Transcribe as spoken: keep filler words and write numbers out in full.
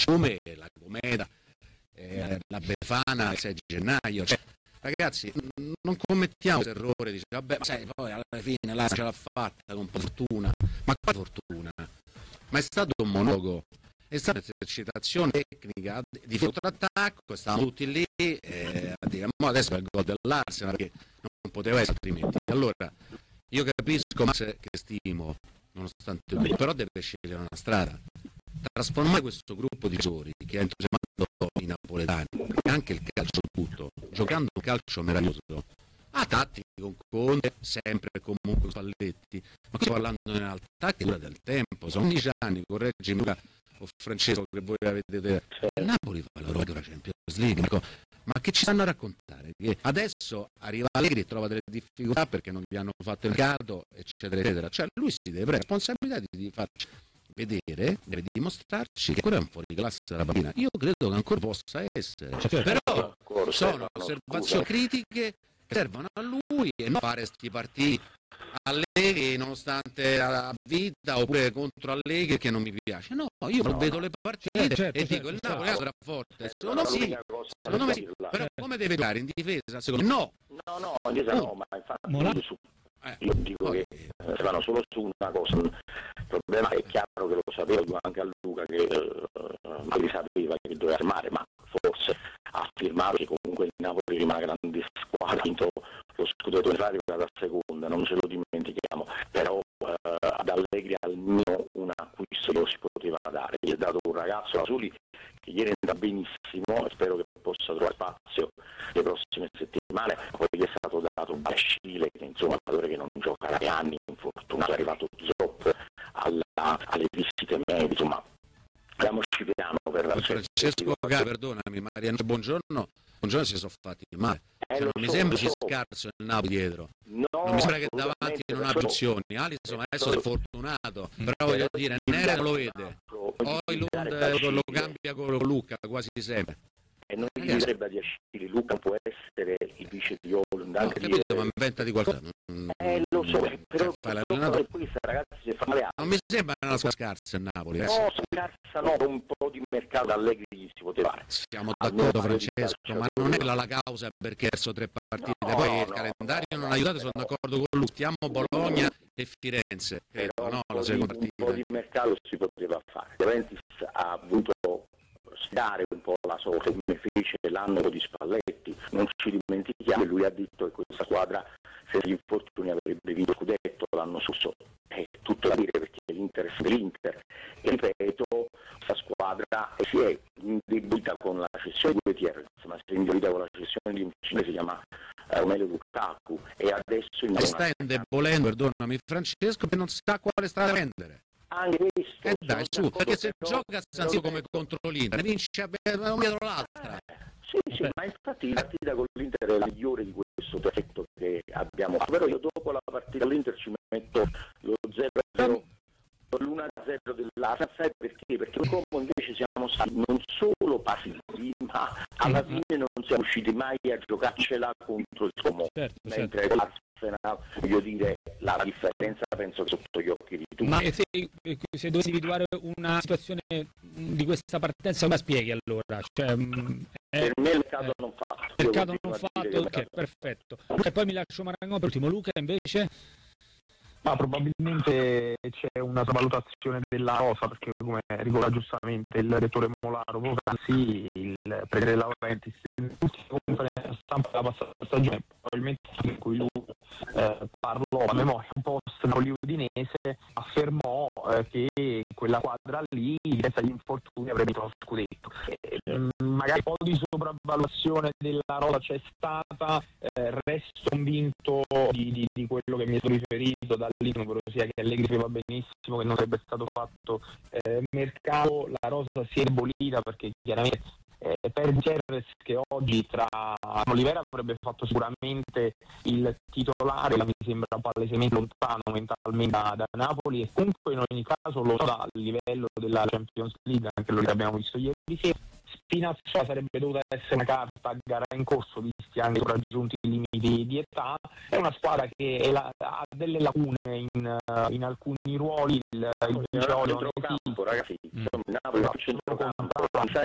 come la Cometa, eh, la Befana il sei gennaio, cioè, ragazzi, non commettiamo l'errore, dice vabbè, ma sai, poi alla fine la ce l'ha fatta con un po' di fortuna, ma quale fortuna? Ma è stato un monologo, è stata un'esercitazione tecnica di contrattacco, stavamo tutti lì eh, a dire ma adesso è il gol dell'Arsenal perché non poteva essere altrimenti. Allora io capisco Max che stimo nonostante tutto, però deve scegliere una strada, trasformare questo gruppo di giocatori che ha entusiasmato i napoletani, perché anche il calcio tutto, giocando un calcio meraviglioso, a tattico con Conte, sempre e comunque Spalletti, ma qui sto parlando in realtà che dura del tempo, sono undici anni, correggimi Luca o Francesco che voi avete detto, il Napoli fa la Europa Champions League, ma che ci stanno a raccontare? Che adesso arriva Allegri e trova delle difficoltà perché non gli hanno fatto il mercato, eccetera, eccetera, cioè lui si deve prendere la responsabilità di farci vedere, deve dimostrarci che ancora è un fuoriclasse della bambina. Io credo che ancora possa essere, cioè, però sono osservazioni critiche che servono a lui e non fare sti partiti Allegri nonostante la vita oppure contro Allegri che non mi piace. No, io no, vedo no. le partite certo, e certo, dico certo, il Napoli certo. è forte. Secondo me sì, secondo me sì. Però come deve giocare in difesa? Secondo me no. No, no, in difesa no, ma infatti su, io dico che eh, vanno solo su una cosa. Il problema è chiaro che lo sapevo anche a Luca che eh, lui sapeva che doveva firmare, ma forse ha firmato che comunque il Napoli rimane una grande squadra, ha vinto lo scudetto in arriva da seconda, non ce lo dimentichiamo, però eh, ad Allegri almeno un acquisto lo si poteva dare, gli è dato un ragazzo Rasuli che ieri è andato benissimo e spero che possa trovare spazio le prossime settimane, poi gli è stato dato Bascile che insomma è un giocatore che non gioca da anni, infortunato, è arrivato Zop alla, alle visite medie, insomma diamoci piano per la Francesco Gà, perdonami, Mariano Buongiorno, Buongiorno si sono fatti male, eh, cioè, non mi so, sembra so. scarso il Napoli dietro, no, non mi sembra che davanti non abbia opzioni. Alisson adesso è fortunato, però voglio dire Nere non lo vede, Højlund lo cambia con Luca quasi sempre. E non gli direbbe di Ascili, Luca può essere il vice di Højlund anche no, capito, di... ma inventa di qualcosa. Eh lo so, cioè, però l'allenatore... questa ragazzi si fa male. Non mi sembra una squadra scarsa il Napoli. No, scarsa no, un po' di mercato Allegri si poteva fare. Siamo d'accordo Francesco, ma non è la, la causa perché adesso tre partite, no, poi no, il calendario no, non ha aiutato, sono d'accordo con lui, stiamo Bologna e Firenze, credo, no, la seconda partita. Un po' di mercato si poteva fare. Juventus ha avuto sfidare un po' la sorte come fece l'anno di Spalletti, non ci dimentichiamo che lui ha detto che questa squadra se gli infortuni avrebbe vinto il scudetto l'anno scorso, è tutto da dire perché l'Inter è l'Inter e ripeto questa squadra si è indebolita con la cessione di Gutierrez, ma si è indebolita con la cessione di un cinese si chiama Romelu Lukaku e adesso in si sta indebolendo, perdonami Francesco, che non sa quale strada prendere. Anche questo eh dai su, perché se però, gioca a San Siro come contro l'Inter, ne vince una dietro l'altra. Eh, sì, sì, ma infatti la partita con l'Inter è la migliore di questo perfetto che abbiamo fatto. Però io dopo la partita all'Inter ci metto lo zero a zero, l'uno a zero dell'Arsenal, sai perché? Perché noi come invece siamo stati non solo passivi, ma alla fine non siamo riusciti mai a giocarcela contro il Como, certo, mentre certo. l'Arsenal, voglio dire, la differenza penso che sotto gli occhi di tutti. Ma se, se dovessi individuare una situazione di questa partenza, come la spieghi allora? Cioè, è, per me il mercato non fatto. Il mercato non fatto, ok, perfetto. E poi mi lascio Marangoni per ultimo. Luca invece? Ma probabilmente c'è una valutazione della rosa, perché come ricorda giustamente il direttore Molaro, sì, il Presidente De Laurentiis, in ultima conferenza stampa della passata stagione, probabilmente in cui lui eh, parlò a memoria un post napoli-udinese, affermò eh, che in quella quadra lì, senza gli infortuni, avrebbe vinto lo scudetto. E, magari un po' di sopravvalutazione della rosa c'è stata, eh, resto convinto di, di, di quello che mi è stato riferito dal libro, sia che Allegri sapeva benissimo che non sarebbe stato fatto eh, mercato, la rosa si è indebolita perché chiaramente eh, per Gutierrez che oggi tra Olivera avrebbe fatto sicuramente il titolare, la mi sembra palesemente lontano mentalmente da, da Napoli e comunque in ogni caso lo sta a livello della Champions League, anche lo che abbiamo visto ieri sera. Spinazzola sarebbe dovuta essere una carta a gara in corso, visti anche i raggiunti i limiti di età. È una squadra che è la, ha delle lacune in, in alcuni ruoli. Il, il Giolio centrocampo, ragazzi, mm. Napoli ha centrocampo, non sai